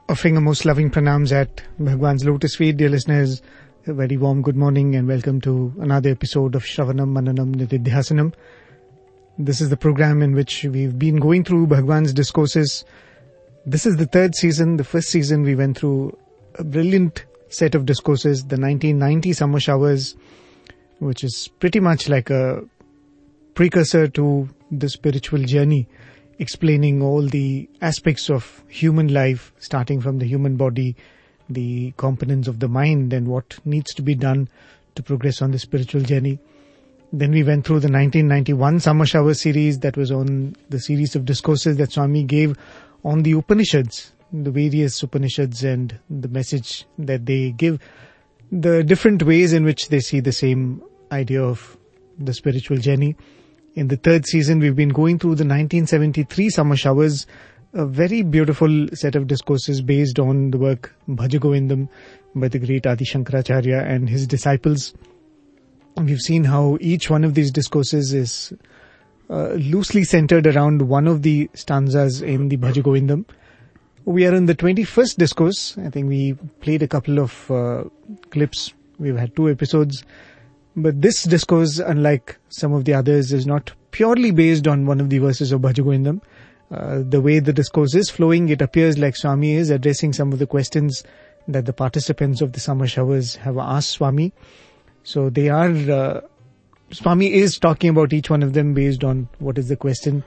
Offering a most loving pranams at Bhagwan's lotus feet, dear listeners. A very warm good morning and welcome to another episode of Shravanam Mananam Nididhyasanam. This is the program in which we've been going through Bhagwan's discourses. This is the third season. The first season we went through a brilliant set of discourses, the 1990 summer showers, which is pretty much like a precursor to the spiritual journey, explaining all the aspects of human life, starting from the human body, the components of the mind, and what needs to be done to progress on the spiritual journey. Then we went through the 1991 Summer Shower series, that was on the series of discourses that Swami gave on the Upanishads, the various Upanishads and the message that they give, the different ways in which they see the same idea of the spiritual journey. In the third season, we've been going through the 1973 Summer Showers, a very beautiful set of discourses based on the work Bhaja Govindam by the great Adi Shankaracharya and his disciples. We've seen how each one of these discourses is loosely centered around one of the stanzas in the Bhaja Govindam. We are in the 21st discourse. I think we played a couple of clips. We've had 2 episodes. But this discourse, unlike some of the others, is not purely based on one of the verses of Bhaja Govindam. The way the discourse is flowing, it appears like Swami is addressing some of the questions that the participants of the summer showers have asked Swami. So they are, Swami is talking about each one of them based on what is the question.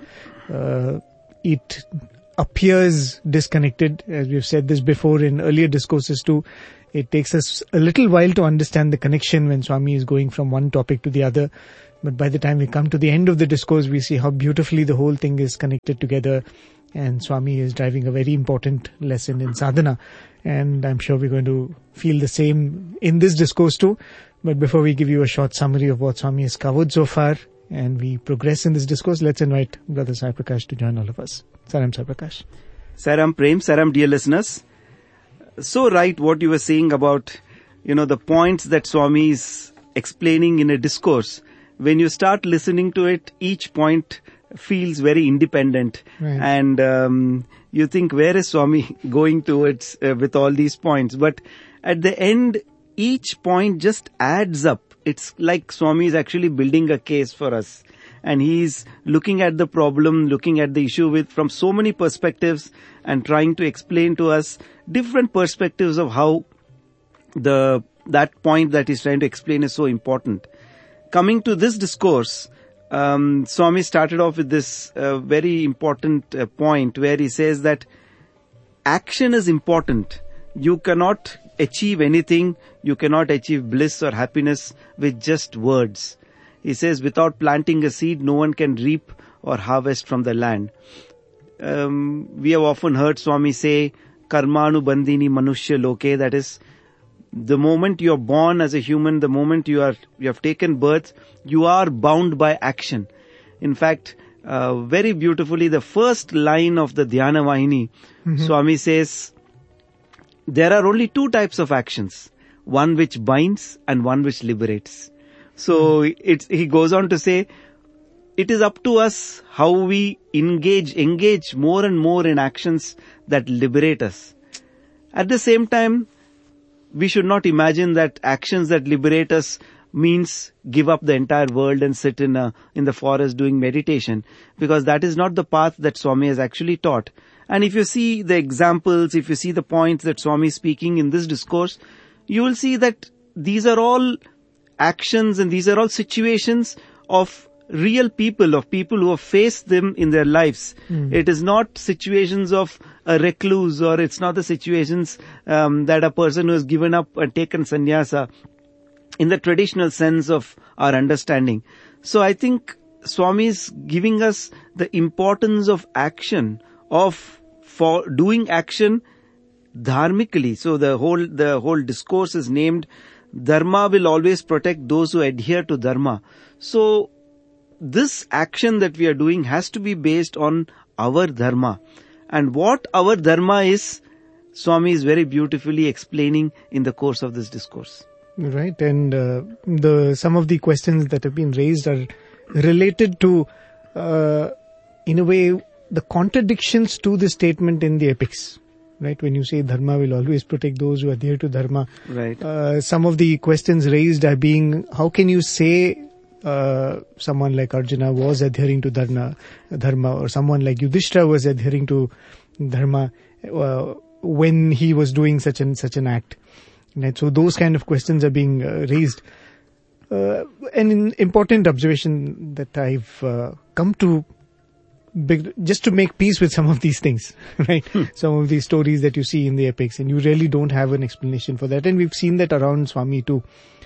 It appears disconnected, as we've said this before in earlier discourses too. It takes us a little while to understand the connection when Swami is going from one topic to the other. But by the time we come to the end of the discourse, we see how beautifully the whole thing is connected together. And Swami is driving a very important lesson in sadhana. And I'm sure we're going to feel the same in this discourse too. But before we give you a short summary of what Swami has covered so far, and we progress in this discourse, let's invite Brother Sai Prakash to join all of us. Saram Sai Prakash. Saram Prem, Saram dear listeners. So right what you were saying about, the points that Swami is explaining in a discourse. When you start listening to it, each point feels very independent. Right. And you think, where is Swami going towards with all these points? But at the end, each point just adds up. It's like Swami is actually building a case for us. And he's looking at the problem, looking at the issue from so many perspectives and trying to explain to us different perspectives of how that point that he's trying to explain is so important. Coming to this discourse, Swami started off with this very important point where he says that action is important. You cannot achieve anything, you cannot achieve bliss or happiness with just words. He says, without planting a seed, no one can reap or harvest from the land. We have often heard Swami say, Karmanu bandini manushya loke, that is, the moment you are born as a human, the moment you have taken birth, you are bound by action. In fact, very beautifully, the first line of the Dhyana Vahini, Swami says, there are only 2 types of actions, one which binds and one which liberates. So he goes on to say, it is up to us how we engage more and more in actions that liberate us. At the same time, we should not imagine that actions that liberate us means give up the entire world and sit in the forest doing meditation, because that is not the path that Swami has actually taught. And if you see the examples, if you see the points that Swami is speaking in this discourse, you will see that these are all actions and these are all situations of real people, of people who have faced them in their lives. It is not situations of a recluse, or it's not the situations that a person who has given up and taken sannyasa in the traditional sense of our understanding. So I think Swami is giving us the importance of action, for doing action dharmically. So the whole discourse is named Dharma will always protect those who adhere to Dharma. So this action that we are doing has to be based on our Dharma. And what our Dharma is, Swami is very beautifully explaining in the course of this discourse. Right, and some of the questions that have been raised are related to, in a way, the contradictions to the statement in the epics. right? When you say dharma will always protect those who adhere to dharma. Right. Some of the questions raised are being, how can you say someone like Arjuna was adhering to dharma, or someone like Yudhishthira was adhering to dharma when he was doing such an act? Right? So those kind of questions are being raised. An important observation that I've come to, just to make peace with some of these things, right? Some of these stories that you see in the epics, and you really don't have an explanation for that. And we've seen that around Swami too.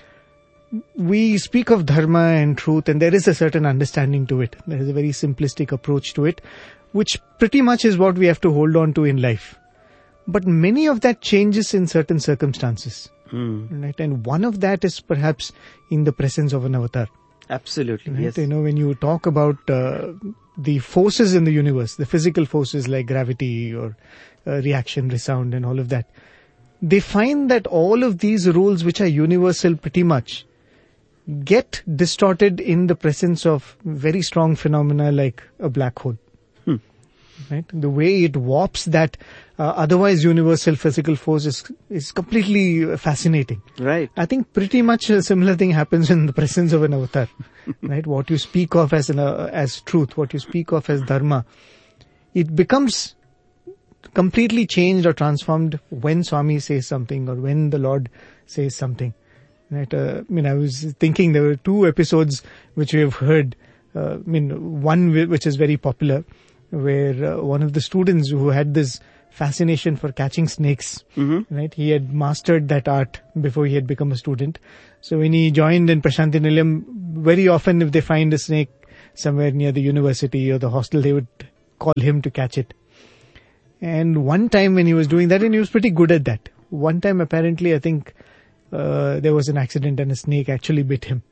We speak of dharma and truth, and there is a certain understanding to it. There is a very simplistic approach to it, which pretty much is what we have to hold on to in life. But many of that changes in certain circumstances. Right? And one of that is perhaps in the presence of an avatar. Absolutely, right? yes. When you talk about the forces in the universe, the physical forces like gravity or reaction, resound and all of that, they find that all of these rules, which are universal pretty much, get distorted in the presence of very strong phenomena like a black hole. Right? The way it warps that otherwise universal physical force is completely fascinating. Right. I think pretty much a similar thing happens in the presence of an avatar. Right? What you speak of as truth, what you speak of as dharma, it becomes completely changed or transformed when Swami says something or when the Lord says something. Right? I was thinking there were 2 episodes which we have heard. One which is very popular, where one of the students who had this fascination for catching snakes, right? He had mastered that art before he had become a student. So when he joined in Prashanti Nilayam, very often if they find a snake somewhere near the university or the hostel, they would call him to catch it. And one time when he was doing that, and he was pretty good at that. One time apparently, I think there was an accident and a snake actually bit him.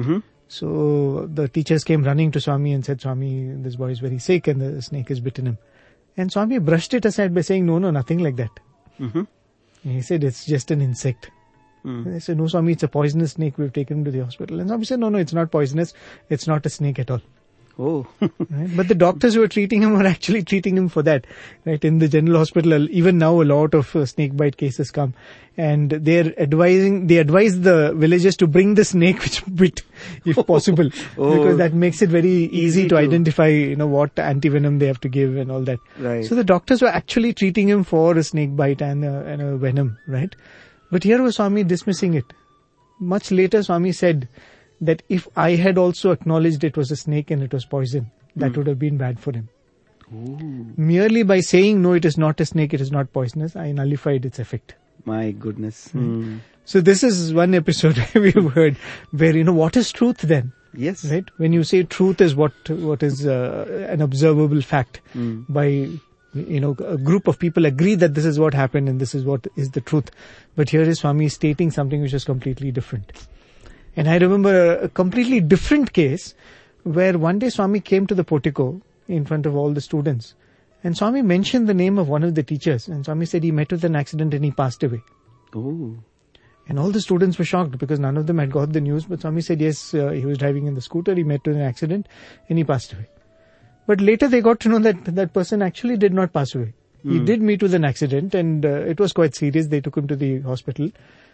So the teachers came running to Swami and said, Swami, this boy is very sick and the snake has bitten him. And Swami brushed it aside by saying, no, nothing like that. And he said, it's just an insect. They said, no, Swami, it's a poisonous snake. We've taken him to the hospital. And Swami said, no, it's not poisonous. It's not a snake at all. Oh. Right? But the doctors who were treating him were actually treating him for that. Right? In the general hospital, even now a lot of snake bite cases come. And they advise the villagers to bring the snake which bit, if possible. Because that makes it very easy to identify, what anti-venom they have to give and all that. Right. So the doctors were actually treating him for a snake bite and a venom, right? But here was Swami dismissing it. Much later, Swami said that if I had also acknowledged it was a snake and it was poison, that would have been bad for him. Merely by saying, no, it is not a snake, it is not poisonous, I nullified its effect. My goodness. So this is one episode we've heard where, what is truth then? Yes. Right? When you say truth is what is an observable fact by, a group of people agree that this is what happened and this is what is the truth. But here is Swami stating something which is completely different. And I remember a completely different case where one day Swami came to the portico in front of all the students. And Swami mentioned the name of one of the teachers. And Swami said he met with an accident and he passed away. Oh. And all the students were shocked because none of them had got the news. But Swami said, yes, he was driving in the scooter, he met with an accident and he passed away. But later they got to know that that person actually did not pass away. He did meet with an accident and it was quite serious. They took him to the hospital.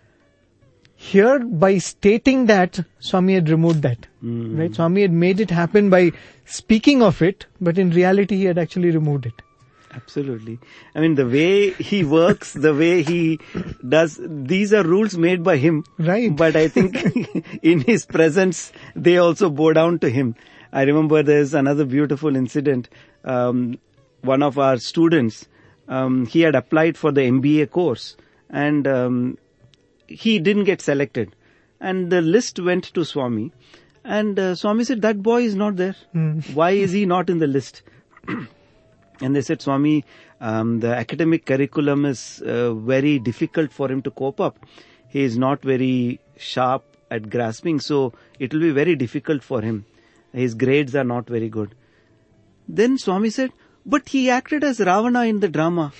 Here, by stating that, Swami had removed that. Right? Swami had made it happen by speaking of it, but in reality he had actually removed it. Absolutely. I mean, the way he works, the way he does, these are rules made by him. Right. But I think in his presence, they also bow down to him. I remember there's another beautiful incident. One of our students, he had applied for the MBA course and he didn't get selected. And the list went to Swami. And Swami said, that boy is not there. Why is he not in the list? And they said, Swami, the academic curriculum is very difficult for him to cope up. He is not very sharp at grasping, so it will be very difficult for him. His grades are not very good. Then Swami said, but he acted as Ravana in the drama.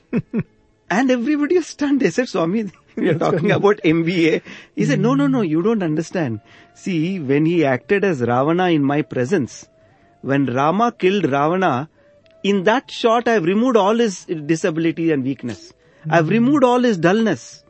And everybody was stunned. They said, Swami, we are talking about MBA. He said, no, you don't understand. See, when he acted as Ravana in my presence, when Rama killed Ravana, in that shot, I've removed all his disability and weakness. I've removed all his dullness.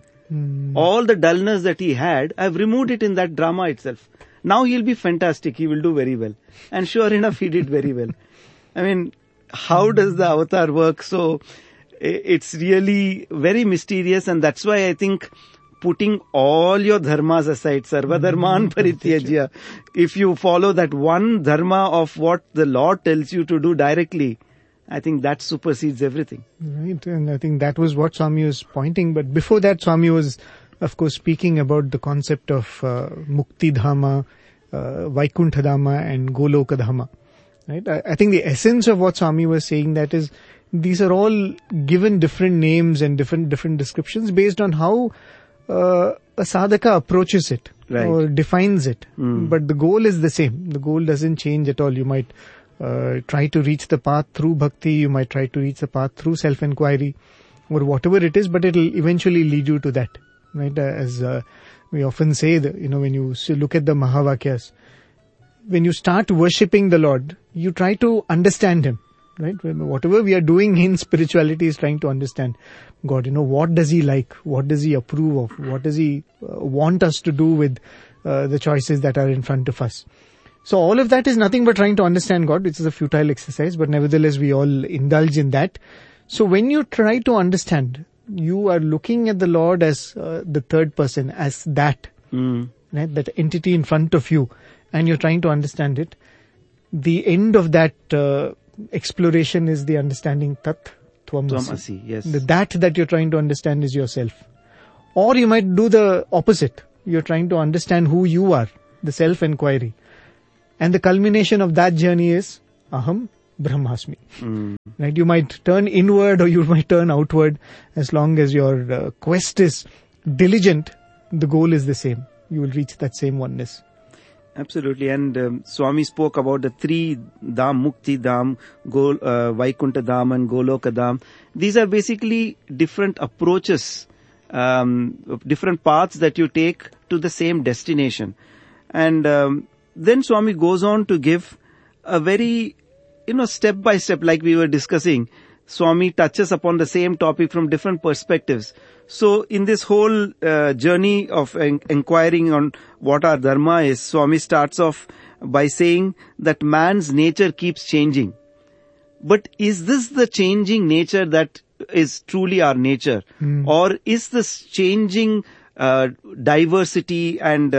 All the dullness that he had, I've removed it in that drama itself. Now he'll be fantastic. He will do very well. And sure enough, he did very well. I mean, how does the avatar work? So it's really very mysterious, and that's why I think putting all your dharmas aside, sarva dharman parityajya, if you follow that one dharma of what the Lord tells you to do directly, I think that supersedes everything. Right, and I think that was what Swami was pointing. But before that, Swami was, of course, speaking about the concept of Mukti Dhama, Vaikuntha Dhama and Goloka Dhama. Right? I think the essence of what Swami was saying, that is, these are all given different names and different descriptions based on how a sadhaka approaches it, right, or defines it. But the goal is the same. The goal doesn't change at all. You might try to reach the path through bhakti, you might try to reach the path through self-inquiry, or whatever it is, but it'll eventually lead you to that. Right? As we often say, when you look at the Mahavakyas, when you start worshipping the Lord, you try to understand Him. Right? Whatever we are doing in spirituality is trying to understand God. What does He like? What does He approve of? What does He want us to do with the choices that are in front of us? So all of that is nothing but trying to understand God, which is a futile exercise, but nevertheless we all indulge in that. So when you try to understand, you are looking at the Lord as the third person, as that, right? That entity in front of you, and you're trying to understand it. The end of that exploration is the understanding Tat Tvam Asi. Yes. That you're trying to understand is yourself. Or you might do the opposite. You're trying to understand who you are, the self-inquiry. And the culmination of that journey is Aham Brahmasmi. Right? You might turn inward or you might turn outward. As long as your quest is diligent, the goal is the same. You will reach that same oneness. Absolutely. And Swami spoke about the three Dham, Mukti Dham, Vaikuntha Dham and Goloka Dham. These are basically different approaches, different paths that you take to the same destination. And then Swami goes on to give a very, step by step, like we were discussing. Swami touches upon the same topic from different perspectives. So in this whole journey of inquiring on what our dharma is, Swami starts off by saying that man's nature keeps changing. But is this the changing nature that is truly our nature? Or is this changing diversity and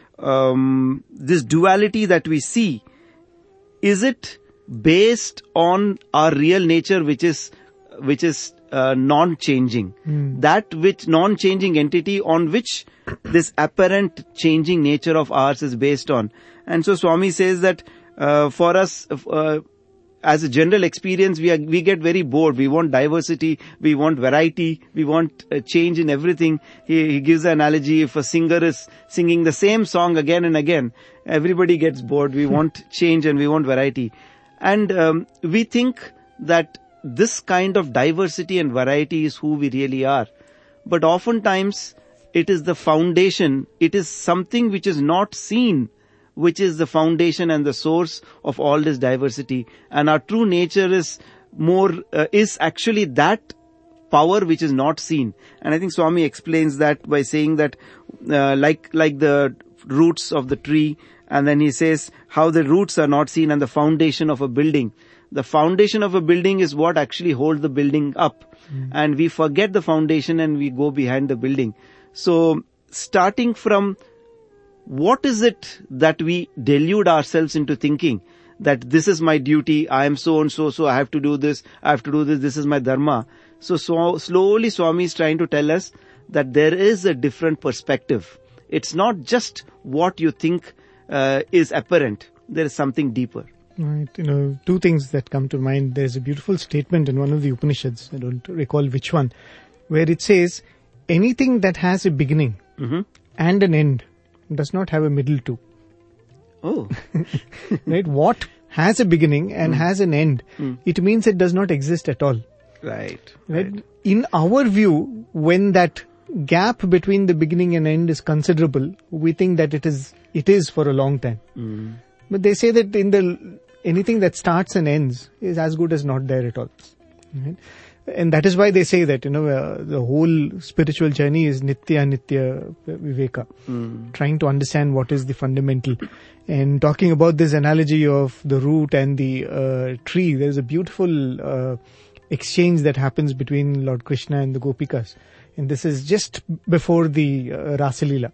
this duality that we see, is it based on our real nature, which is non-changing? That which non-changing entity on which this apparent changing nature of ours is based on. And so Swami says that for us, as a general experience, we get very bored. We want diversity, we want variety, we want a change in everything. He gives an analogy: if a singer is singing the same song again and again, everybody gets bored. We want change and we want variety. And we think that this kind of diversity and variety is who we really are. But oftentimes, it is the foundation, it is something which is not seen, which is the foundation and the source of all this diversity. And our true nature is actually that power which is not seen. And I think Swami explains that by saying that, like the roots of the tree, and then he says how the roots are not seen and the foundation of a building. The foundation of a building is what actually holds the building up. And we forget the foundation and we go behind the building. So starting from what is it that we delude ourselves into thinking that this is my duty, I am so and so, so I have to do this, this is my dharma. So slowly Swami is trying to tell us that there is a different perspective. It's not just what you think is apparent. There is something deeper. Right. Two things that come to mind. There's a beautiful statement in one of the Upanishads, I don't recall which one, where it says, anything that has a beginning and an end does not have a middle too. Oh. Right? What has a beginning and has an end, it means it does not exist at all. Right. In our view, when that gap between the beginning and end is considerable, we think that it is for a long time. But they say that in the anything that starts and ends is as good as not there at all. Right? And that is why they say that, the whole spiritual journey is nitya viveka, trying to understand what is the fundamental. And talking about this analogy of the root and the tree, there is a beautiful exchange that happens between Lord Krishna and the Gopikas. And this is just before the Rasalila.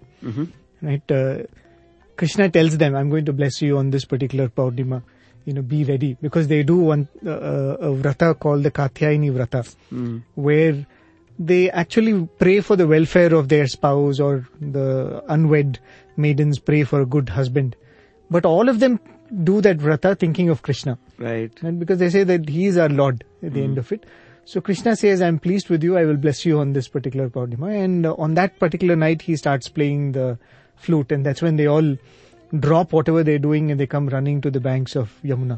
Right? Krishna tells them, I'm going to bless you on this particular Purnima. Be ready. Because they do one a vrata called the Katyayani vrata, where they actually pray for the welfare of their spouse, or the unwed maidens pray for a good husband. But all of them do that vrata thinking of Krishna. Right. And because they say that he is our Lord at the end of it. So Krishna says, I'm pleased with you, I will bless you on this particular Purnima. And on that particular night, he starts playing the flute, and that's when they all drop whatever they're doing and they come running to the banks of Yamuna.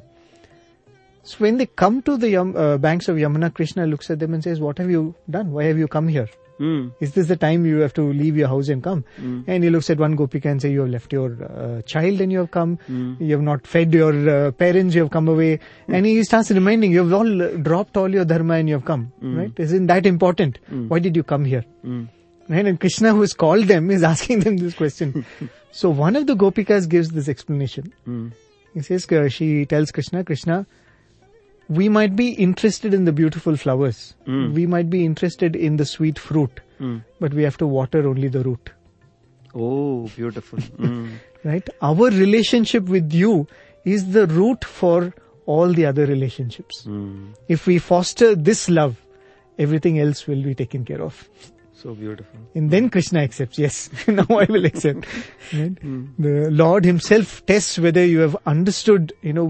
So when they come to the banks of Yamuna, Krishna looks at them and says, what have you done? Why have you come here? Is this the time you have to leave your house and come? And he looks at one Gopika and says, you have left your child and you have come. You have not fed your parents, you have come away. And he starts reminding, you have all dropped all your dharma and you have come. Right? Isn't that important? Why did you come here? Right? And Krishna, who has called them, is asking them this question. So one of the Gopikas gives this explanation. He says, she tells Krishna, we might be interested in the beautiful flowers. We might be interested in the sweet fruit. But we have to water only the root. Oh, beautiful. Right? Our relationship with you is the root for all the other relationships. If we foster this love, everything else will be taken care of. So beautiful. And then Krishna accepts, yes, now I will accept. Right? The Lord himself tests whether you have understood,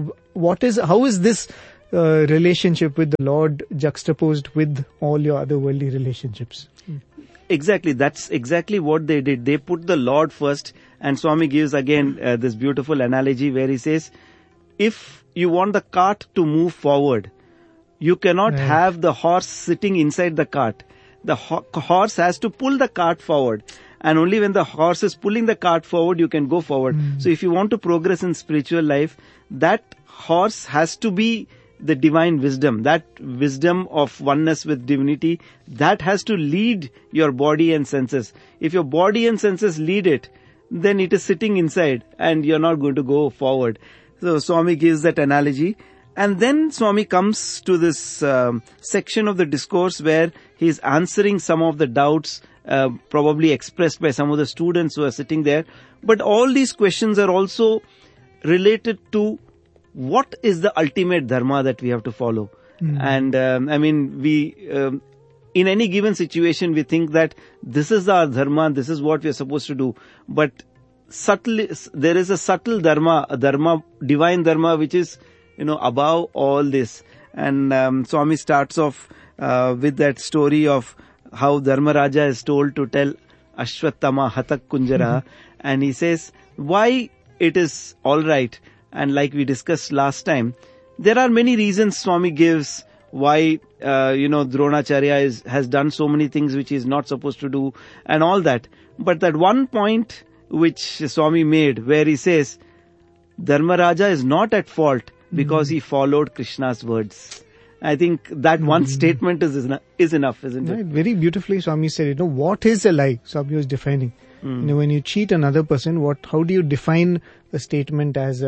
how is this relationship with the Lord juxtaposed with all your other worldly relationships. Exactly. That's exactly what they did. They put the Lord first, and Swami gives again this beautiful analogy where he says, if you want the cart to move forward, you cannot have the horse sitting inside the cart. The horse has to pull the cart forward. And only when the horse is pulling the cart forward, you can go forward. So if you want to progress in spiritual life, that horse has to be the divine wisdom, that wisdom of oneness with divinity, that has to lead your body and senses. If your body and senses lead it, then it is sitting inside and you're not going to go forward. So Swami gives that analogy. And then Swami comes to this section of the discourse where he's answering some of the doubts probably expressed by some of the students who are sitting there. But all these questions are also related to what is the ultimate dharma that we have to follow. And we in any given situation we think that this is our dharma, this is what we are supposed to do. But there is a subtle dharma, divine dharma, which is above all this. And Swami starts off with that story of how Dharmaraja is told to tell Ashwatthama Hatak Kunjara. And he says why it is alright. And like we discussed last time, there are many reasons Swami gives why, Dronacharya has done so many things which he is not supposed to do and all that. But that one point which Swami made where he says, Dharmaraja is not at fault because he followed Krishna's words. I think that one statement is enough, isn't it? Very beautifully Swami said, what is a lie? Swami was defining. When you cheat another person, how do you define a statement as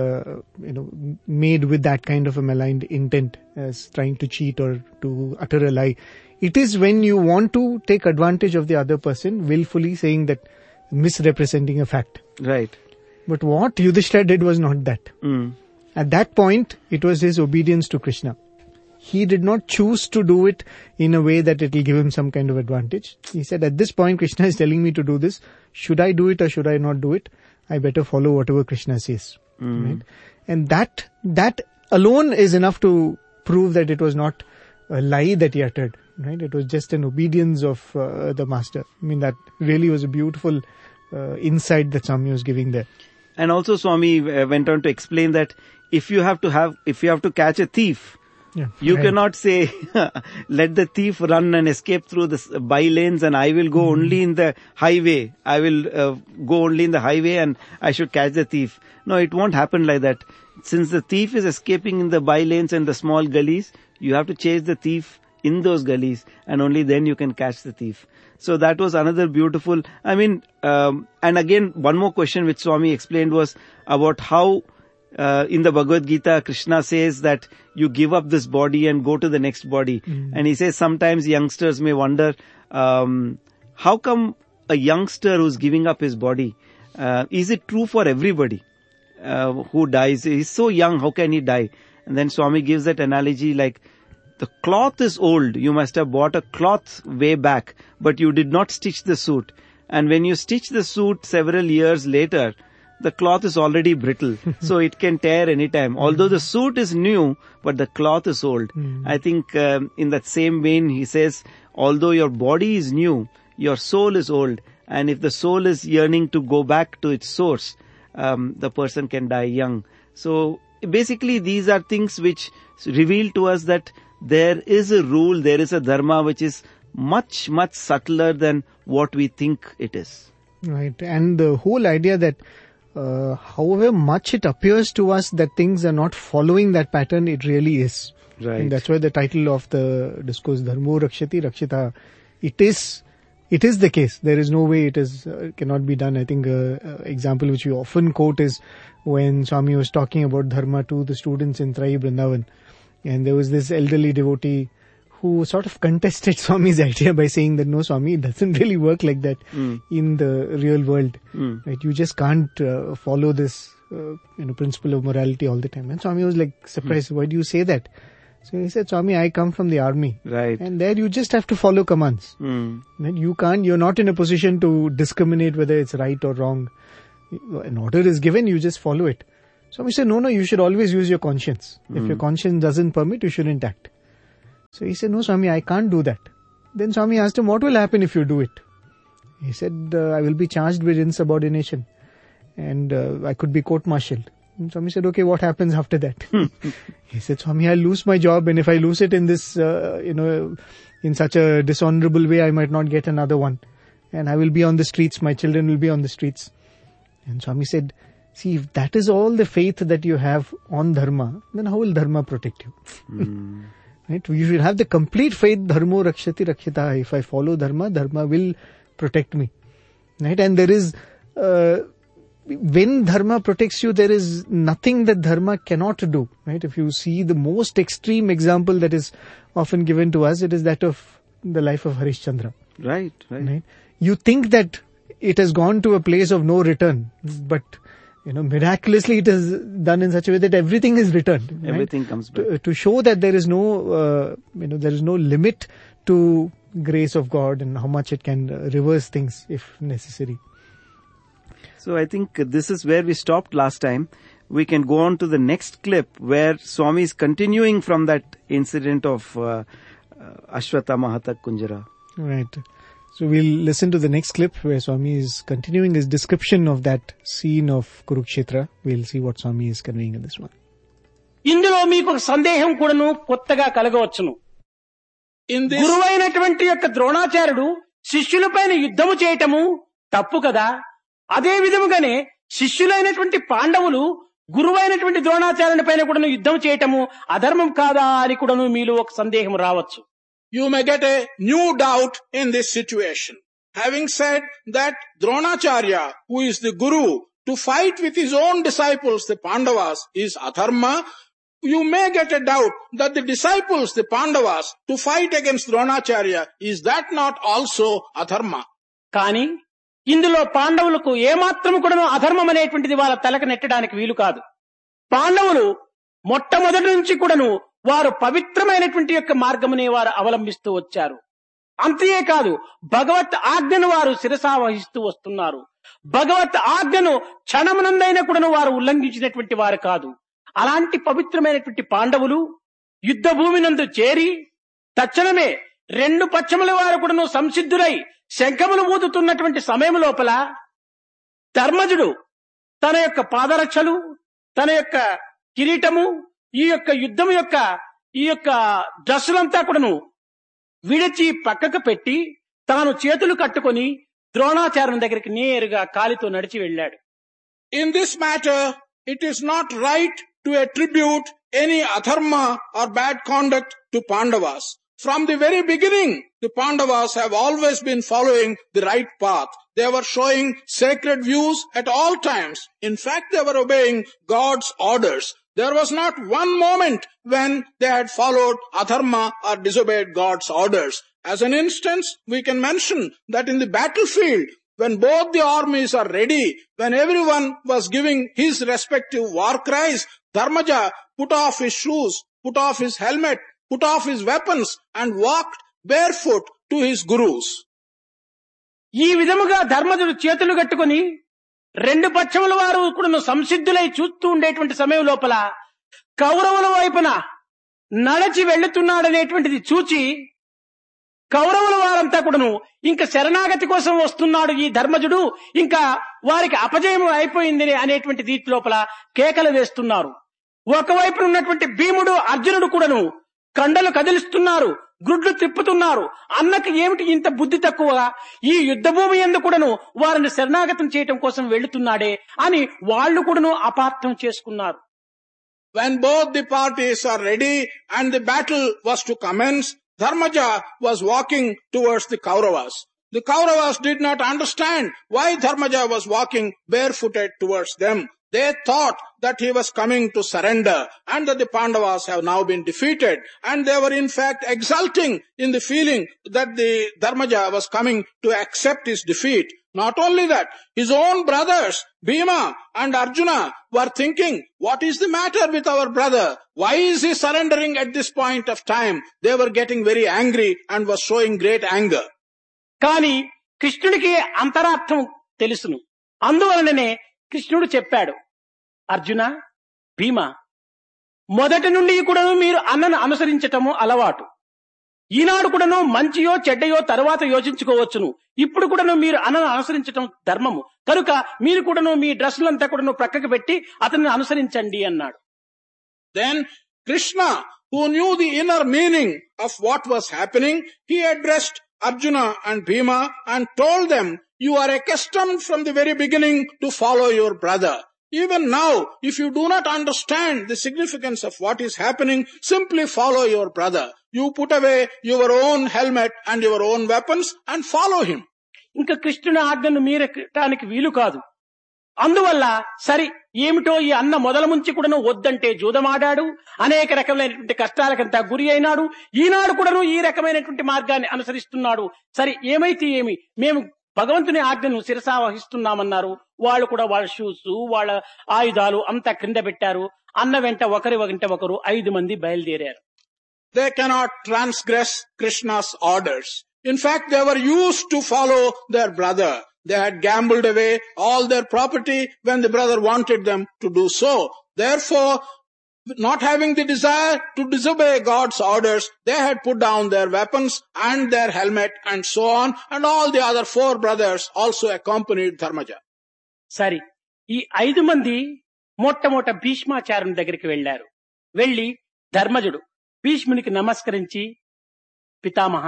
made with that kind of a maligned intent as trying to cheat or to utter a lie? It is when you want to take advantage of the other person, willfully saying that, misrepresenting a fact. Right. But what Yudhishthira did was not that. At that point, it was his obedience to Krishna. He did not choose to do it in a way that it will give him some kind of advantage. He said, at this point, Krishna is telling me to do this. Should I do it or should I not do it? I better follow whatever Krishna says. Right? And that alone is enough to prove that it was not a lie that he uttered. Right? It was just an obedience of the master. That really was a beautiful insight that Swami was giving there. And also Swami went on to explain that if you have to catch a thief, you cannot say, let the thief run and escape through the by lanes and I will go only in the highway. I will go only in the highway and I should catch the thief. No, it won't happen like that. since the thief is escaping in the by lanes and the small gullies, you have to chase the thief in those gullies, and only then you can catch the thief. So that was another beautiful, and again, one more question which Swami explained was about how in the Bhagavad Gita, Krishna says that you give up this body and go to the next body. And he says sometimes youngsters may wonder, how come a youngster who's giving up his body, is it true for everybody who dies? He's so young, how can he die? And then Swami gives that analogy like, the cloth is old. You must have bought a cloth way back, but you did not stitch the suit. And when you stitch the suit several years later, the cloth is already brittle, so it can tear anytime. Although the suit is new, but the cloth is old. I think in that same vein, he says, although your body is new, your soul is old. And if the soul is yearning to go back to its source, the person can die young. So basically, these are things which reveal to us that there is a rule, there is a dharma which is much, much subtler than what we think it is. Right. And the whole idea that however much it appears to us that things are not following that pattern, it really is. Right. And that's why the title of the discourse, Dharmo Rakshati Rakshita, it is the case. There is no way it is cannot be done. I think example which we often quote is when Swami was talking about dharma to the students in Trai Vrindavan. And there was this elderly devotee who sort of contested Swami's idea by saying that no, Swami, it doesn't really work like that in the real world. Right? You just can't follow this principle of morality all the time. And Swami was like surprised, why do you say that? So he said, Swami, I come from the army. Right. And there you just have to follow commands. Right? You're not in a position to discriminate whether it's right or wrong. An order is given, you just follow it. Swami said, no, you should always use your conscience. If your conscience doesn't permit, you shouldn't act. So he said, no, Swami, I can't do that. Then Swami asked him, what will happen if you do it? He said, I will be charged with insubordination and I could be court-martialed. And Swami said, okay, what happens after that? He said, Swami, I'll lose my job, and if I lose it in this, in such a dishonorable way, I might not get another one. And I will be on the streets, my children will be on the streets. And Swami said, see, if that is all the faith that you have on dharma, then how will dharma protect you? Right? You should have the complete faith, dharmo rakshati rakshita. If I follow dharma, dharma will protect me. Right? And there is, when dharma protects you, there is nothing that dharma cannot do. Right? If you see the most extreme example that is often given to us, it is that of the life of Harishchandra. Right. You think that it has gone to a place of no return, but miraculously it is done in such a way that everything is returned. Everything comes back. To show that there is no, there is no limit to grace of God and how much it can reverse things if necessary. So I think this is where we stopped last time. We can go on to the next clip where Swami is continuing from that incident of Ashwatthama Hatak Kunjara. Right. So we'll listen to the next clip where Swami is continuing his description of that scene of Kurukshetra. We'll see what Swami is conveying in this one. ఇందులో మీకు ఒక సందేహం కూడాను కొత్తగా కలగవచ్చును. గురువైనటువంటి యొక్క ద్రోణాచార్యుడు శిష్యులపైన యుద్ధము చేయటము తప్పు కదా. అదే విధముగానే శిష్యులైనటువంటి పాండవులు గురువైనటువంటి ద్రోణాచార్యుని పైన కూడాను యుద్ధం చేయటము అధర్మం కాదా అని కూడాను మీలో ఒక సందేహం రావచ్చు. You may get a new doubt in this situation. Having said that Dronacharya, who is the guru, to fight with his own disciples, the Pandavas, is adharma, you may get a doubt that the disciples, the Pandavas, to fight against Dronacharya, is that not also adharma? కానీ ఇందులో పాండవులకు ఏమాత్రము కూడాను అధర్మం అనేటువంటిది వాళ్ళ తలకు నెట్టడానికి వీలు కాదు. పాండవులు మొట్టమొదటి నుంచి కూడాను వారు పవిత్రమైనటువంటి యొక్క మార్గమునే వారు అవలంబిస్తూ వచ్చారు. అంతేకాదు భగవత్ ఆజ్ఞను వారు శిరసా వహిస్తూ వస్తున్నారు. భగవత్ ఆజ్ఞను క్షణమునందైనా కూడాను వారు ఉల్లంఘించినటువంటి వారు కాదు. అలాంటి పవిత్రమైనటువంటి పాండవులు యుద్ధ భూమినందు చేరి తక్షణమే రెండు పక్షముల వారు కూడాను సంసిద్ధులై శంఖములు ఊదుతున్నటువంటి సమయం లోపల ధర్మజుడు తన యొక్క పాదరక్షలు, తన యొక్క కిరీటము, ఈ యొక్క యుద్ధం యొక్క ఈ యొక్క డ్రెస్సులంతా కూడాను విడిచి పక్కకు పెట్టి తాను చేతులు కట్టుకొని ద్రోణాచార్యుని దగ్గరికి నేరుగా కాలితో నడిచి వెళ్ళాడు. In this matter, it is not right to attribute any adharma or bad conduct to Pandavas. From the very beginning, the Pandavas have always been following the right path. They were showing sacred views at all times. In fact, they were obeying God's orders. There was not one moment when they had followed adharma or disobeyed God's orders. As an instance, we can mention that in the battlefield, when both the armies are ready, when everyone was giving his respective war cries, Dharmaja put off his shoes, put off his helmet, put off his weapons and walked barefoot to his gurus. ఈ విధముగా ధర్మజుడు చేతులు కట్టుకుని రెండు పక్షముల వారు కూడా సంసిద్ధులై చూస్తూ ఉండేటువంటి సమయం లోపల కౌరవుల వైపున నడచి వెళ్తున్నాడనేటువంటిది చూచి కౌరవుల వారంతా కూడాను ఇంకా శరణాగతి కోసం వస్తున్నాడు ఈ ధర్మజుడు, ఇంకా వారికి అపజయం అయిపోయింది అనేటువంటి రీతి లోపల కేకలు వేస్తున్నారు. ఒకవైపు ఉన్నటువంటి భీముడు అర్జునుడు కూడాను కండలు కదిలిస్తున్నారు, గుడ్లు తిప్పుతున్నారు. అన్నకి ఏమిటి ఇంత బుద్ధి తక్కువ, ఈ యుద్ధ భూమి యందు కూడాను వారిని శరణాగతం చేయటం కోసం వెళ్తున్నాడే అని వాళ్ళు కూడాను అపార్థం చేసుకున్నారు. When both the parties are ready and the battle was to commence, Dharmaja was walking towards the Kauravas. The Kauravas did not understand why Dharmaja was walking barefooted towards them. They thought that he was coming to surrender and that the Pandavas have now been defeated, and they were in fact exulting in the feeling that the Dharmaja was coming to accept his defeat. Not only that, his own brothers, Bhima and Arjuna, were thinking, what is the matter with our brother? Why is he surrendering at this point of time? They were getting very angry and was showing great anger. కానీ కృష్ణుడికి అంతరార్థం తెలుసును. అందువలననే కృష్ణుడు చెప్పాడు, అర్జున, భీమ, మొదటి నుండి కూడా మీరు అన్నను అనుసరించటము అలవాటు. ఈనాడు కూడాను మంచియో చెడ్డయో తర్వాత యోచించుకోవచ్చును. ఇప్పుడు కూడాను మీరు అన్నను అనుసరించటం ధర్మము కనుక మీరు కూడాను మీ డ్రెస్సులంతా కూడాను ప్రక్కకు పెట్టి అతన్ని అనుసరించండి అన్నాడు. Then Krishna, who knew the inner meaning of what was happening, he addressed Arjuna and Bhima and told them, you are accustomed from the very beginning to follow your brother. Even now, if you do not understand the significance of what is happening, simply follow your brother. You put away your own helmet and your own weapons and follow him. ఇంకా కృష్ణుని ఆజ్ఞను మీరటానికి వీలు కాదు. అందువల్ల సరి ఏమిటో ఈ అన్న మొదల నుంచి కూడాను వద్దంటే జూదమాడాడు, అనేక రకమైనటువంటి కష్టాలకంతా గురి అయినాడు. ఈనాడు కూడాను ఈ రకమైనటువంటి మార్గాన్ని అనుసరిస్తున్నాడు. సరి ఏమైతే ఏమి, మేము భగవంతుని ఆజ్ఞను శిరసా వహిస్తున్నామన్నారు. వాళ్ళు కూడా వాళ్ళ షూస్, వాళ్ళ ఆయుధాలు అంతా క్రింద పెట్టారు. అన్న వెంట ఒకరి వెంట ఒకరు 5 మంది బయలుదేరారు. They cannot transgress Krishna's orders. In fact, they were used to follow their brother. They had gambled away all their property when the brother wanted them to do so. Therefore, not having the desire to disobey God's orders, they had put down their weapons and their helmet and so on, and all the other 4 brothers also accompanied Dharmaja. సరి ఈ 5 మంది మొట్టమొదట భీష్మాచార్యుని దగ్గరికి వెళ్లారు. వెళ్లి ధర్మజుడు భీష్మునికి నమస్కరించి, పితామహ,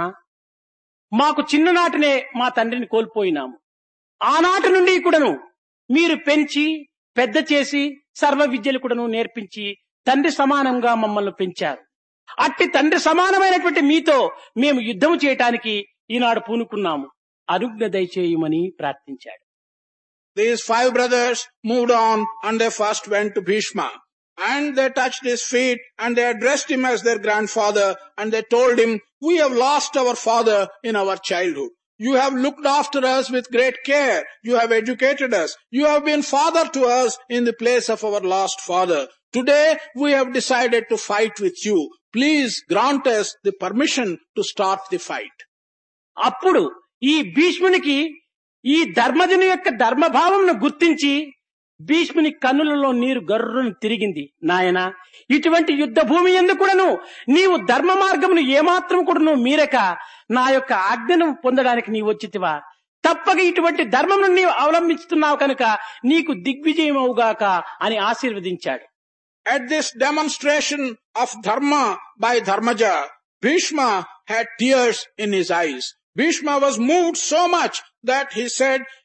మాకు చిన్ననాటినే మా తండ్రిని కోల్పోయినాము. ఆనాటి నుండి కూడాను మీరు పెంచి పెద్ద చేసి సర్వ విద్యలు కూడాను నేర్పించి తండ్రి సమానంగా మమ్మల్ని పెంచారు. అట్టి తండ్రి సమానమైనటువంటి మీతో మేము యుద్ధము చేయటానికి ఈనాడు పూనుకున్నాము. అనుజ్ఞ దయచేయమని ప్రార్థించాడు. These 5 brothers moved on and they first went to Bhishma. And they touched his feet and they addressed him as their grandfather and they told him, we have lost our father in our childhood. You have looked after us with great care. You have educated us. You have been father to us in the place of our lost father. Today we have decided to fight with you. Please grant us the permission to start the fight. అప్పుడు ఈ భీష్మునికి ఈ ధర్మజుని యొక్క ధర్మభావంను గుర్తించి భీష్ముని కన్నులలో నీరు గర్రును తిరిగింది. నాయనా, ఇటువంటి యుద్ధ భూమి యందు కూడాను నీవు ధర్మ మార్గమును ఏమాత్రం కూడాను మీరక నా యొక్క ఆజ్ఞను పొందడానికి నీవు వచ్చితివా? తప్పక ఇటువంటి ధర్మమును నీవు అవలంబిస్తున్నావు కనుక నీకు దిగ్విజయమవుగాక అని ఆశీర్వదించాడు. At this demonstration of dharma by Dharmaja, Bhishma had tears in his eyes. Bhishma was moved so much that he said,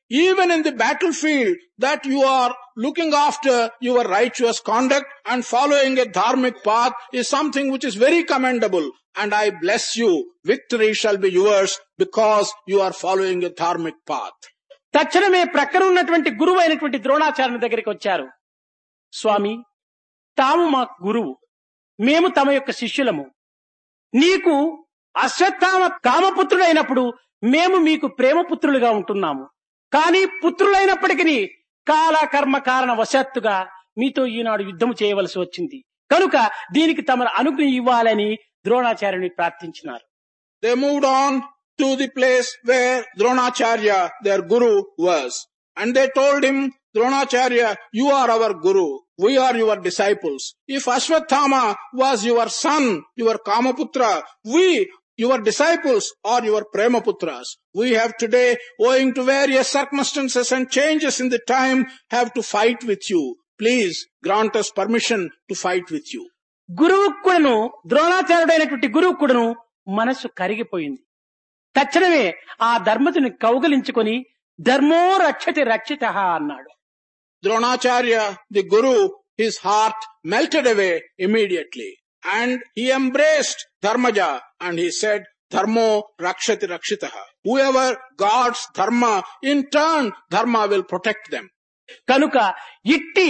even in the battlefield, that you are looking after your righteous conduct and following a dharmic path is something which is very commendable. And I bless you. Victory shall be yours because you are following a dharmic path. తక్షణమే ప్రక్కన ఉన్నటువంటి గురువు అయినటువంటి ద్రోణాచార్యుని దగ్గరికి వచ్చారు. స్వామి, తాము మాకు గురువు, మేము తమ యొక్క శిష్యులము. నీకు అశ్వత్థామ కామపుత్రుడైనప్పుడు మేము మీకు ప్రేమపుత్రులుగా ఉంటున్నాము. కానీ పుత్రులైనప్పటికీ కాల కర్మ కారణ వశాత్తుగా మీతో ఈనాడు యుద్ధం చేయవలసి వచ్చింది. కనుక దీనికి తమ అనుజ్ఞ ఇవ్వాలని ద్రోణాచార్యుని ప్రార్థించినారు. They moved on to the place where Dronacharya, their guru, was. And they told him, Dronacharya, you are our guru. We are your disciples. If Ashwathama was your son, your Kamaputra, we, your disciples, are your Premaputras. We have today, owing to various circumstances and changes in the time, have to fight with you. Please grant us permission to fight with you. గురువు కూడాను, ద్రోణాచార్యుడైనటువంటి గురువు కూడాను మనస్సు కరిగిపోయింది. తక్షణమే ఆ ధర్మజుని కౌగలించుకొని ధర్మో రక్షతి రక్షితః అన్నాడు. Dronacharya, the guru, his heart melted away immediately. And he embraced Dharmaja and he said, Dharmo rakshati rakshitaha. Whoever guards dharma, in turn, dharma will protect them. కనుక ఇట్టి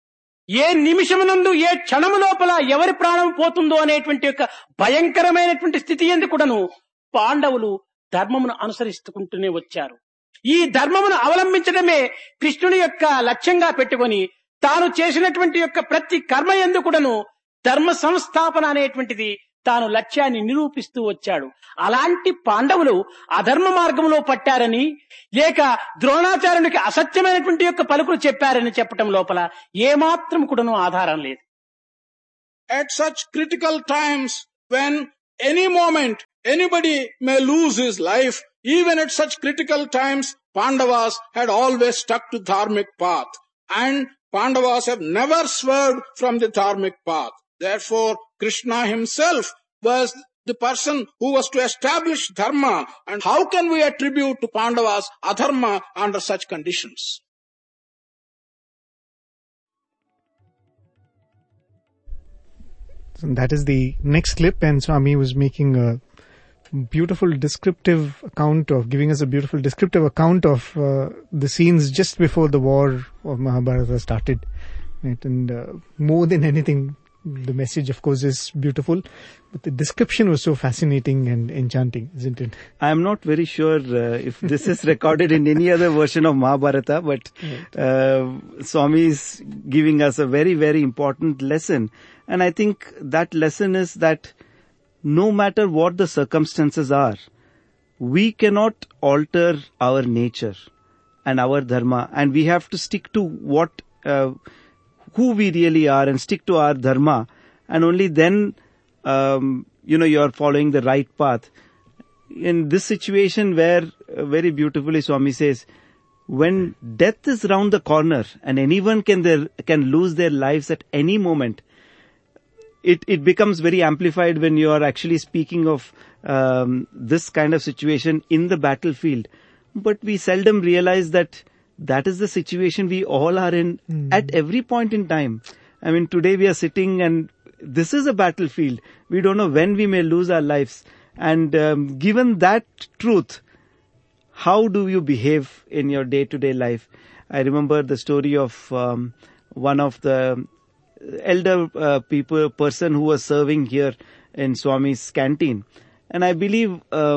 ఏ నిమిషమునందు ఏ క్షణము లోపల ఎవరి ప్రాణం పోతుందో అనేటువంటి యొక్క భయంకరమైనటువంటి స్థితి యందు కూడాను పాండవులు ధర్మమును అనుసరిస్తుంటూనే వచ్చారు. ఈ ధర్మమును అవలంబించడమే కృష్ణుని యొక్క లక్ష్యంగా పెట్టుకొని తాను చేసినటువంటి యొక్క ప్రతి కర్మ యందు కూడాను ధర్మ సంస్థాపన అనేటువంటిది తాను లక్ష్యాన్ని నిరూపిస్తూ వచ్చాడు. అలాంటి పాండవులు అధర్మ మార్గంలో పట్టారని లేక ద్రోణాచార్యునికి అసత్యమైనటువంటి యొక్క పలుకులు చెప్పారని చెప్పటం లోపల ఏమాత్రం కూడాను ఆధారం లేదు. At such critical times, when any moment anybody may lose his life, even at such critical times, Pandavas had always stuck to dharmic path. And Pandavas have never swerved from the dharmic path. Therefore, Krishna himself was the person who was to establish dharma. And how can we attribute to Pandavas adharma under such conditions? So that is the next clip, and Swami was making a beautiful descriptive account of, giving us a beautiful descriptive account of the scenes just before the war of Mahabharata started. Right? And more than anything, the message, of course, is beautiful, but the description was so fascinating and enchanting, isn't it? I am not very sure if this is recorded in any other version of Mahabharata, but Swami is giving us a very, very important lesson. And I think that lesson is that no matter what the circumstances are, we cannot alter our nature and our dharma, and we have to stick to what who we really are and stick to our dharma, and only then you are following the right path. In this situation where very beautifully Swami says, when death is round the corner and anyone can lose their lives at any moment, it becomes very amplified when you are actually speaking of this kind of situation in the battlefield. But we seldom realize that is the situation we all are in at every point in time. I mean, today we are sitting and this is a battlefield. We don't know when we may lose our lives. And given that truth, how do you behave in your day-to-day life? I remember the story of one of the elder person who was serving here in Swami's canteen. And I believe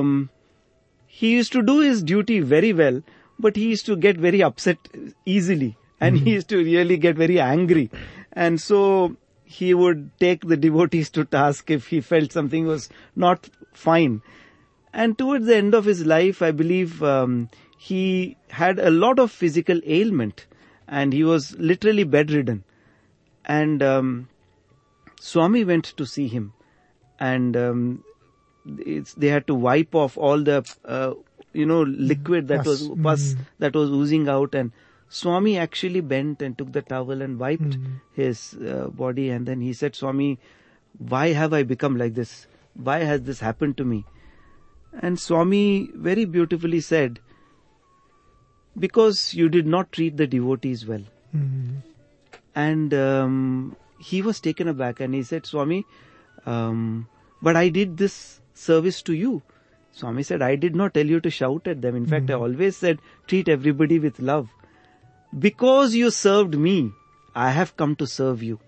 he used to do his duty very well, but he used to get very upset easily, and he used to really get very angry. And so he would take the devotees to task if he felt something was not fine. And towards the end of his life, I believe he had a lot of physical ailment, and he was literally bedridden. And Swami went to see him, and they had to wipe off all the liquid that was pus that was oozing out, and Swami actually bent and took the towel and wiped his body, and then he said, Swami, why have I become like this? Why has this happened to me? And Swami very beautifully said, because you did not treat the devotees well. And he was taken aback and he said, Swami, but I did this service to you. Swami said, I did not tell you to shout at them. In fact, I always said, treat everybody with love. Because you served me, I have come to serve you.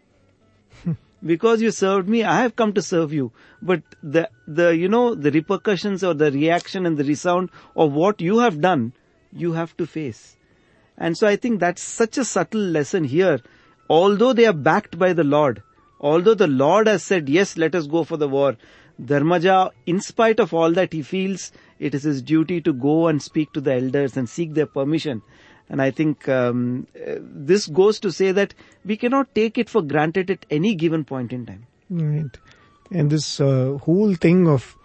Because you served me, I have come to serve you. But the repercussions or the reaction and the resound of what you have done, you have to face. And so I think that's such a subtle lesson here. Although they are backed by the Lord, although the Lord has said, yes, let us go for the war, Dharmaja, in spite of all that, he feels it is his duty to go and speak to the elders and seek their permission. And I think this goes to say that we cannot take it for granted at any given point in time. Right. And this whole thing of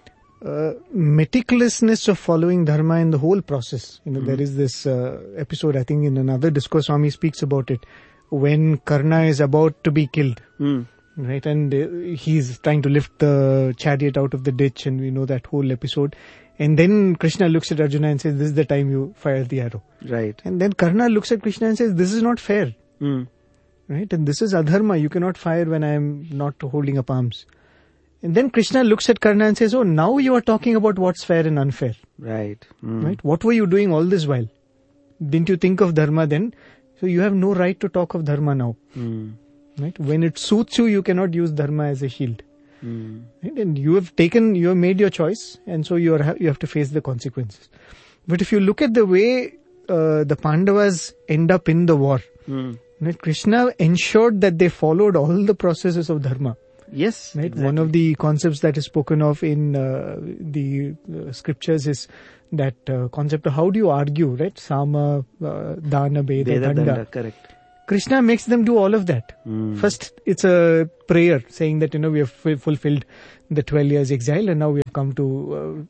meticulousness of following dharma in the whole process. There is this episode, I think in another discourse, Swami speaks about it, when Karna is about to be killed. Right, and he's trying to lift the chariot out of the ditch, and we know that whole episode. And then Krishna looks at Arjuna and says, this is the time you fire the arrow. Right. And then Karna looks at Krishna and says, this is not fair. Right, and this is adharma. You cannot fire when I am not holding up arms. And then Krishna looks at Karna and says, oh, now you are talking about what's fair and unfair. Right. Right. What were you doing all this while? Didn't you think of dharma then? So you have no right to talk of dharma now. Right? When it suits you, you cannot use dharma as a shield. Right? And you have made your choice, and so you have to face the consequences. But if you look at the way the Pandavas end up in the war, right? Krishna ensured that they followed all the processes of dharma. Yes. Right? Exactly. One of the concepts that is spoken of in the scriptures is that concept of how do you argue, right? Sama, Dana, Beda, Danda. Correct. Krishna makes them do all of that. First, it's a prayer saying that, we have fulfilled the 12 years exile and now we have come to,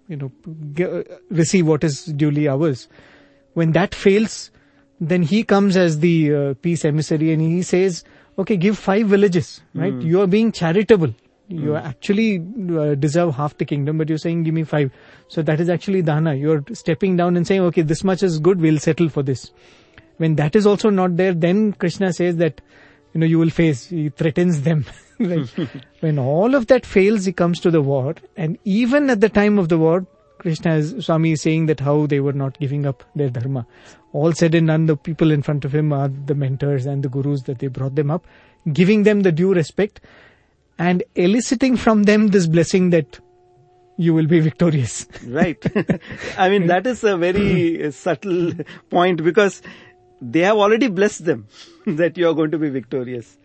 receive what is duly ours. When that fails, then he comes as the peace emissary and he says, okay, give 5 villages, right? You are being charitable. You actually deserve half the kingdom, but you're saying give me 5. So that is actually dana. You're stepping down and saying, okay, this much is good, we'll settle for this. When that is also not there, then Krishna says that, you will face, he threatens them. Right? When all of that fails, he comes to the war. And even at the time of the war, Swami is saying that how they were not giving up their dharma. All said and done, the people in front of him are the mentors and the gurus that they brought them up, giving them the due respect and eliciting from them this blessing that you will be victorious. Right. I mean, that is a very subtle point because they have already blessed them that you are going to be victorious.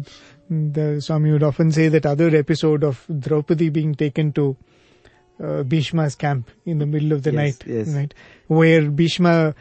The Swami would often say that other episode of Draupadi being taken to Bhishma's camp in the middle of the night, right? Where Bhishma,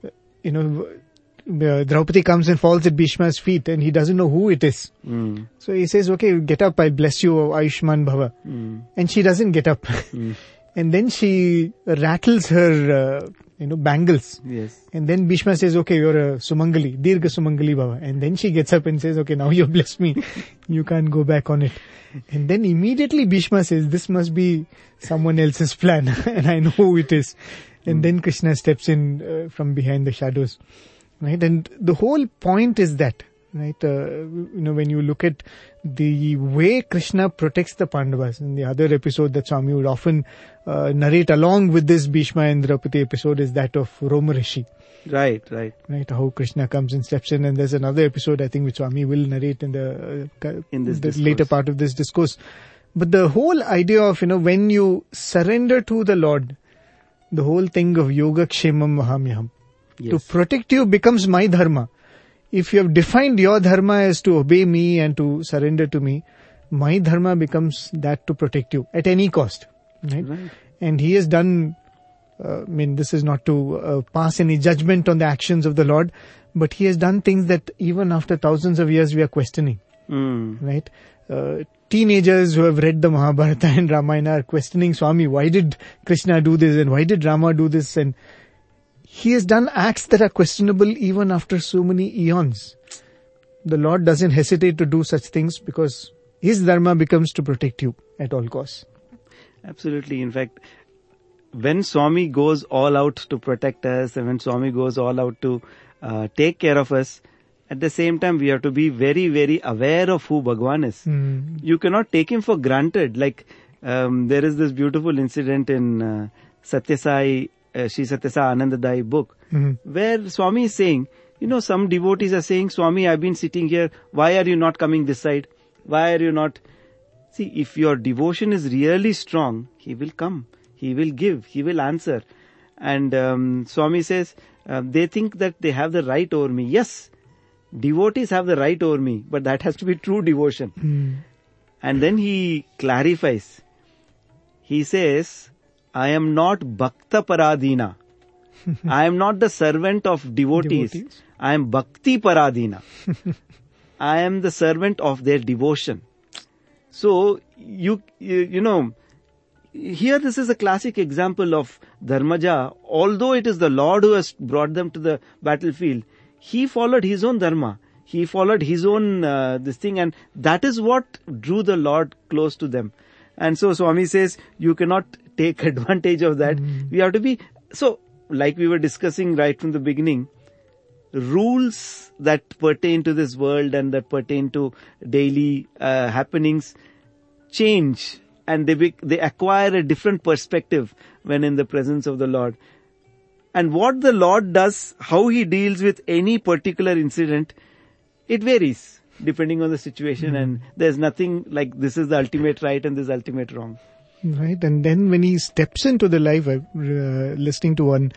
Draupadi comes and falls at Bhishma's feet and he doesn't know who it is. So he says, okay, get up, I bless you, Ayushman Bhava. And she doesn't get up. And then she rattles her, bangles. Yes. And then Bhishma says, okay, you're a Sumangali, Dirgha Sumangali Bhava. And then she gets up and says, okay, now you bless me. You can't go back on it. And then immediately Bhishma says, this must be someone else's plan. And I know who it is. And then Krishna steps in from behind the shadows. Right? And the whole point is that, right? When you look at the way Krishna protects the Pandavas, in the other episode that Swami would often narrate along with this Bhishma and Draupadi episode is that of Roma Rishi. Right. How Krishna comes and steps in, and there's another episode I think which Swami will narrate in the later part of this discourse. But the whole idea of, when you surrender to the Lord, the whole thing of yoga kshemam vahamyaham, to protect you becomes my dharma. If you have defined your dharma as to obey me and to surrender to me, my dharma becomes that to protect you at any cost. Right? And he has done, this is not to pass any judgment on the actions of the Lord, but he has done things that even after thousands of years we are questioning. Right? Teenagers who have read the Mahabharata and Ramayana are questioning Swami, why did Krishna do this and why did Rama do this? And he has done acts that are questionable even after so many eons. The Lord doesn't hesitate to do such things because his dharma becomes to protect you at all costs. Absolutely. In fact, when Swami goes all out to protect us, and when Swami goes all out to take care of us, at the same time we have to be very, very aware of who Bhagwan is. You cannot take him for granted. Like there is this beautiful incident in Satya Sai, Sri Satya Sai Anandadai book, where Swami is saying, some devotees are saying, Swami, I've been sitting here, why are you not coming this side? Why are you not? See, if your devotion is really strong, he will come, he will give, he will answer. And Swami says, they think that they have the right over me. Yes, devotees have the right over me, but that has to be true devotion. And then he clarifies. He says, I am not Bhakta Paradina. I am not the servant of devotees. I am Bhakti Paradina. I am the servant of their devotion. So, you know, here this is a classic example of Dharmaja. Although it is the Lord who has brought them to the battlefield, he followed his own dharma. He followed his own this thing, and that is what drew the Lord close to them. And so Swami says, you cannot take advantage of that. We have to be, so like we were discussing right from the beginning, rules that pertain to this world and that pertain to daily happenings change, and they acquire a different perspective when in the presence of the Lord. And what the Lord does, how he deals with any particular incident, it varies depending on the situation, and there's nothing like this is the ultimate right and this is ultimate wrong. Right, and then when he steps into the life, listening to one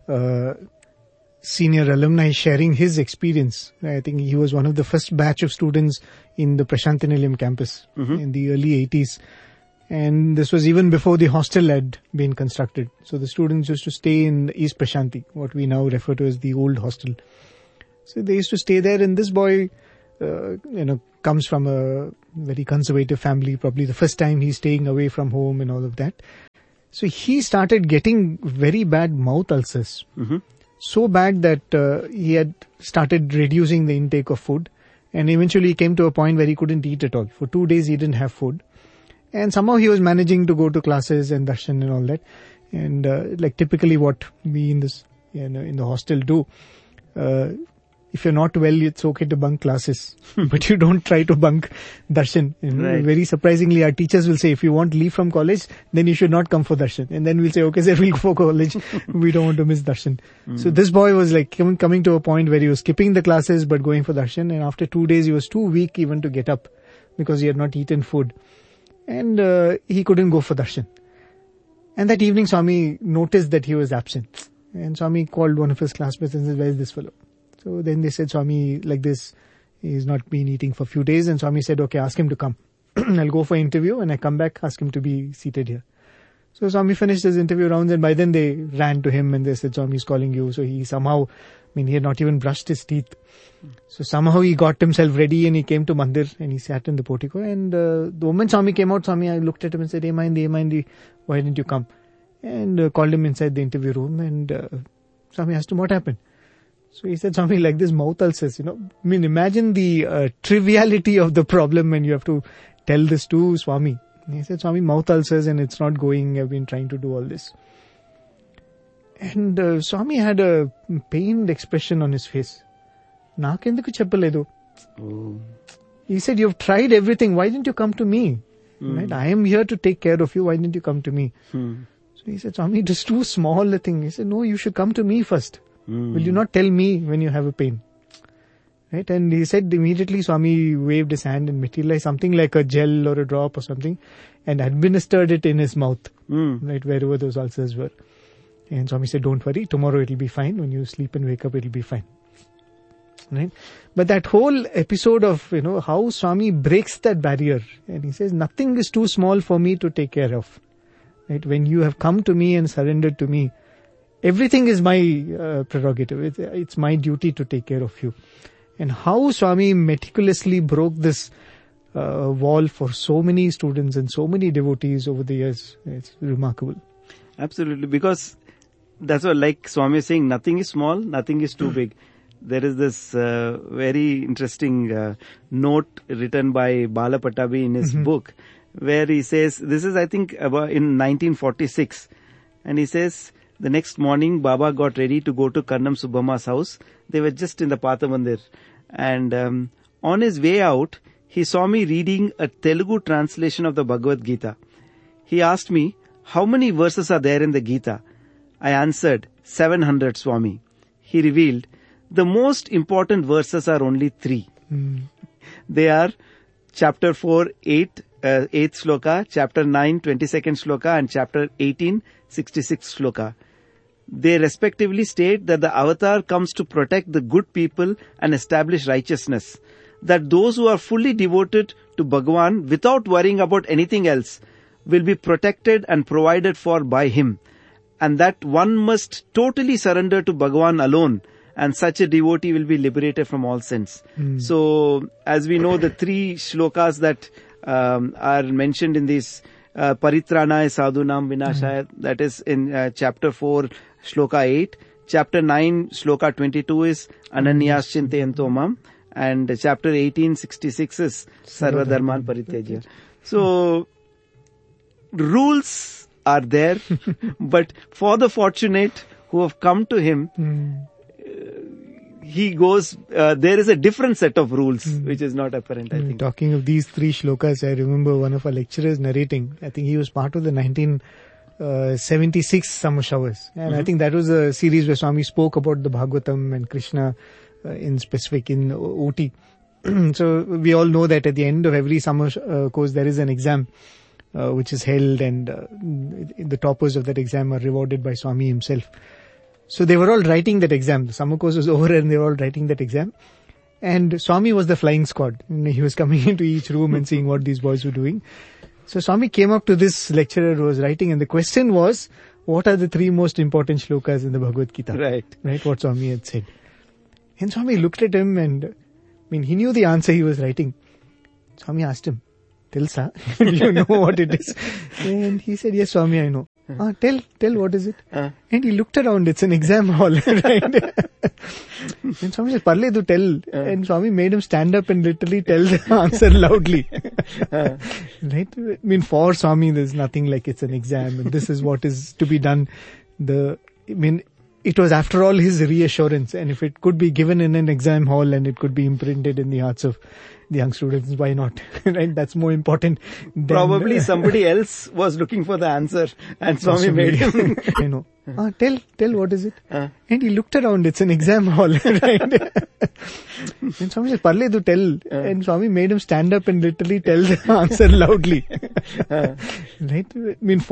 senior alumni sharing his experience. I think he was one of the first batch of students in the Prashantinilayam campus in the early 80s. And this was even before the hostel had been constructed. So the students used to stay in East Prashanti, what we now refer to as the old hostel. So they used to stay there, and this boy, comes from a very conservative family, probably the first time he's staying away from home and all of that. So he started getting very bad mouth ulcers. So bad that he had started reducing the intake of food, and eventually he came to a point where he couldn't eat at all. For 2 days he didn't have food. And somehow he was managing to go to classes and darshan and all that. And like typically what we in this, in the hostel do, if you're not well, it's okay to bunk classes, but you don't try to bunk darshan. Right. Very surprisingly, our teachers will say, if you want leave from college, then you should not come for darshan. And then we'll say, okay, sir, we'll go for college. We don't want to miss darshan. So this boy was like coming to a point where he was skipping the classes but going for darshan. And after 2 days, he was too weak even to get up because he had not eaten food. And he couldn't go for darshan. And that evening, Swami noticed that he was absent. And Swami called one of his classmates and said, where is this fellow? So then they said, Swami, like this, he's not been eating for a few days. And Swami said, okay, ask him to come. I'll go for interview. When I come back, ask him to be seated here. So Swami finished his interview rounds, and by then they ran to him and they said, Swami is calling you. So he somehow, he had not even brushed his teeth. So somehow he got himself ready and he came to Mandir and he sat in the portico. And the moment Swami came out, I looked at him and said, hey Mahindi, why didn't you come? And called him inside the interview room, and Swami asked him what happened. So he said something like this, mouth ulcers, imagine the triviality of the problem when you have to tell this to Swami. And he said, Swami, mouth ulcers and it's not going, I've been trying to do all this. And Swami had a pained expression on his face. Naakenduku cheppaledu. He said, you've tried everything, why didn't you come to me? Right? I am here to take care of you, why didn't you come to me? So he said, Swami, it is too small a thing. He said, no, you should come to me first. Will you not tell me when you have a pain? Right? And he said immediately Swami waved his hand and materialized something like a gel or a drop or something and administered it in his mouth, right, wherever those ulcers were. And Swami said, don't worry, tomorrow it'll be fine. When you sleep and wake up, it'll be fine. Right? But that whole episode of, how Swami breaks that barrier, and he says, nothing is too small for me to take care of. Right? When you have come to me and surrendered to me, everything is my prerogative. It's my duty to take care of you. And how Swami meticulously broke this wall for so many students and so many devotees over the years. It's remarkable. Absolutely, because that's what, like Swami is saying, nothing is small, nothing is too big. There is this very interesting note written by Bala Patabi in his book, where he says, this is I think about in 1946, And he says, the next morning, Baba got ready to go to Karnam Subbamma's house. They were just in the Patha Mandir. And on his way out, he saw me reading a Telugu translation of the Bhagavad Gita. He asked me, how many verses are there in the Gita? I answered, 700, Swami. He revealed, the most important verses are only 3. They are chapter 4, 8th sloka, chapter 9, 22nd sloka, and chapter 18, 66th sloka. They respectively state that the avatar comes to protect the good people and establish righteousness. That those who are fully devoted to Bhagavan without worrying about anything else will be protected and provided for by him. And that one must totally surrender to Bhagavan alone, and such a devotee will be liberated from all sins. So, as we know, the 3 shlokas that are mentioned in this Paritranaya Sadhunam Vinashaya, that is in chapter 4, shloka 8. Chapter 9, shloka 22 is Ananyas Chintayanto Mam. And chapter 18, 66 is Sarva Dharman Parityajya. So, rules are there, but for the fortunate who have come to him, he goes, there is a different set of rules, which is not apparent, I think. Talking of these 3 shlokas, I remember one of our lecturers narrating, I think he was part of the 1976 Summer Showers. And I think that was a series where Swami spoke about the Bhagavatam and Krishna in specific in OT. So we all know that at the end of every summer course there is an exam which is held, and the toppers of that exam are rewarded by Swami himself. So they were all writing that exam. The summer course was over and they were all writing that exam. And Swami was the flying squad. He was coming into each room and seeing what these boys were doing. So Swami came up to this lecturer who was writing, and the question was, what are the 3 most important shlokas in the Bhagavad Gita? Right. What Swami had said. And Swami looked at him and, he knew the answer he was writing. Swami asked him, Tilsa, do you know what it is? And he said, yes, Swami, I know. Tell, what is it? And he looked around, it's an exam hall, right? And Swami said, Parle, do tell. And Swami made him stand up and literally tell the answer loudly. Right? For Swami, there's nothing like it's an exam and this is what is to be done. It was after all his reassurance, and if it could be given in an exam hall and it could be imprinted in the hearts of the young students, why not? Right? That's more important than... Probably somebody else was looking for the answer and Swami made him. I know. Tell, what is it? And he looked around, it's an exam hall, right? And Swami said, Parle, do tell. And Swami made him stand up and literally tell the answer loudly. Right?